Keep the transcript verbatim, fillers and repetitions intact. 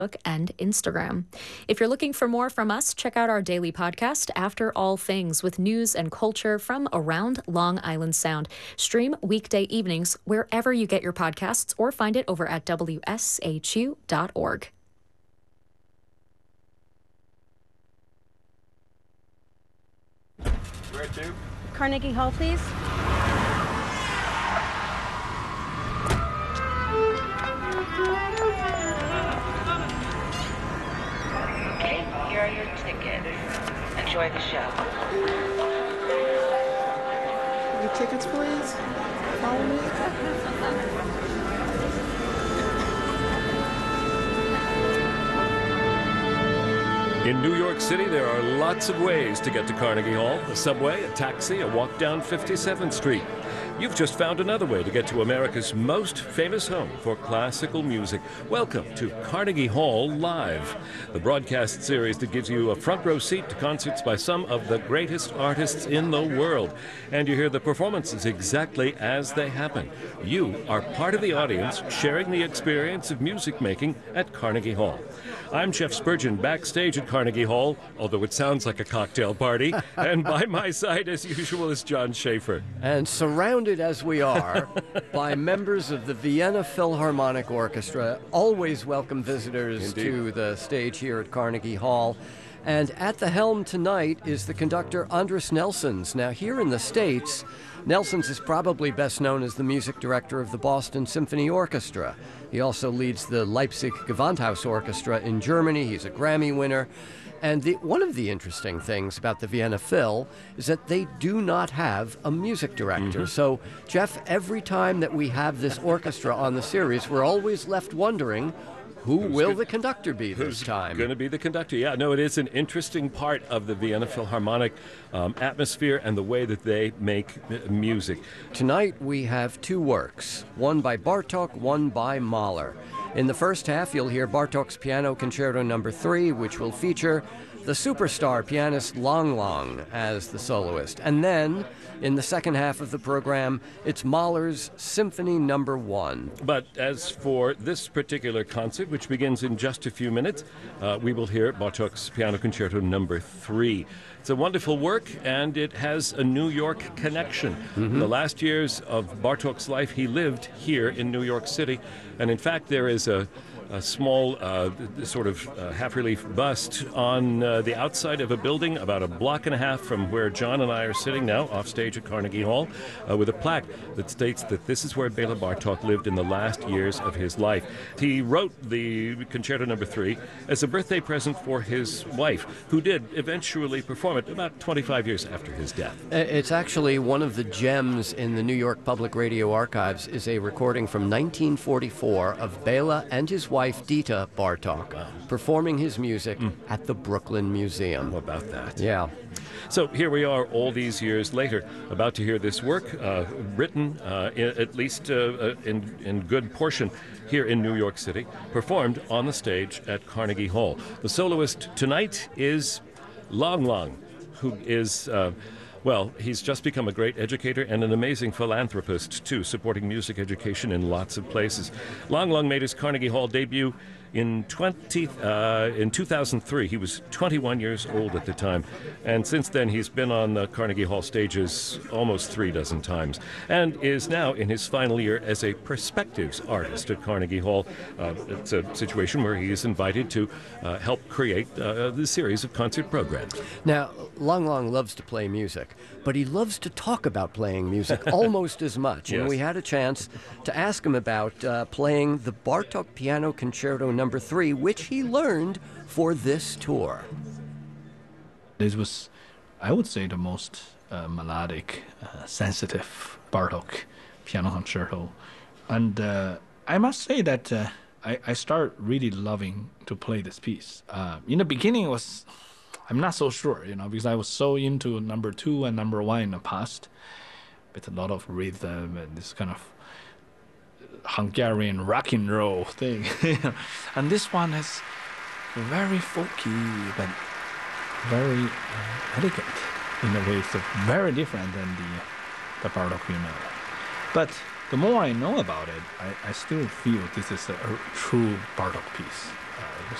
and Instagram. If you're looking for more from us, check out our daily podcast, After All Things, with news and culture from around Long Island Sound. Stream weekday evenings wherever you get your podcasts or find it over at W S H U dot org. Where to? Carnegie Hall, please. Okay, here are your tickets. Enjoy the show. Your tickets, please. Follow me. In New York City, there are lots of ways to get to Carnegie Hall. A subway, a taxi, a walk down fifty-seventh Street. You've just found another way to get to America's most famous home for classical music. Welcome to Carnegie Hall Live, the broadcast series that gives you a front row seat to concerts by some of the greatest artists in the world. And you hear the performances exactly as they happen. You are part of the audience sharing the experience of music making at Carnegie Hall. I'm Jeff Spurgeon, backstage at Carnegie Hall, although it sounds like a cocktail party. And by my side, as usual, is John Schaefer. And surrounded as we are by members of the Vienna Philharmonic Orchestra, always welcome visitors Indeed. to the stage here at Carnegie Hall. And at the helm tonight is the conductor Andris Nelsons. Now, here in the States, Nelsons is probably best known as the music director of the Boston Symphony Orchestra. He also leads the Leipzig Gewandhaus Orchestra in Germany. He's a Grammy winner. And the, one of the interesting things about the Vienna Phil is that they do not have a music director. Mm-hmm. So, Jeff, every time that we have this orchestra on the series, we're always left wondering, who Who's will good? the conductor be this Who's time? going to be the conductor? Yeah, no, it is an interesting part of the Vienna Philharmonic um, atmosphere and the way that they make m- music. Tonight we have two works, one by Bartók, one by Mahler. In the first half, you'll hear Bartók's Piano Concerto Number Three, which will feature the superstar pianist Lang Lang as the soloist. And then, in the second half of the program, it's Mahler's Symphony Number One. But as for this particular concert, which begins in just a few minutes, uh, we will hear Bartók's Piano Concerto Number Three. It's a wonderful work, and it has a New York connection. Mm-hmm. In the last years of Bartók's life, he lived here in New York City, and in fact, there is a a small uh, sort of uh, half-relief bust on uh, the outside of a building about a block and a half from where John and I are sitting now, off stage at Carnegie Hall, uh, with a plaque that states that this is where Bela Bartók lived in the last years of his life. He wrote the Concerto Number Three as a birthday present for his wife, who did eventually perform it about twenty-five years after his death. It's actually one of the gems in the New York Public Radio Archives is a recording from nineteen forty-four of Bela and his wife Dita Bartók wow. performing his music mm. at the Brooklyn Museum. How about that? Yeah. So here we are all these years later, about to hear this work, uh, written uh, in, at least uh, in, in good portion here in New York City, performed on the stage at Carnegie Hall. The soloist tonight is Lang Lang, who is... Uh, Well, he's just become a great educator and an amazing philanthropist, too, supporting music education in lots of places. Lang Lang made his Carnegie Hall debut in twenty uh, in two thousand three. He was twenty-one years old at the time, and since then he's been on the Carnegie Hall stages almost three dozen times, and is now in his final year as a perspectives artist at Carnegie Hall. Uh, it's a situation where he is invited to uh, help create uh, the series of concert programs. Now, Lang Lang loves to play music, but he loves to talk about playing music almost as much. Yes. And we had a chance to ask him about uh, playing the Bartók Piano Concerto Number Three, which he learned for this tour. This was, I would say, the most uh, melodic, uh, sensitive Bartók piano concerto. And uh, I must say that uh, I, I started really loving to play this piece. Uh, in the beginning, it was... I'm not so sure, you know, because I was so into number two and number one in the past, with a lot of rhythm and this kind of Hungarian rock and roll thing. And this one is very folky, but very uh, elegant in a way. It's very different than the, the Bartók you know. But the more I know about it, I, I still feel this is a, a true Bartók piece.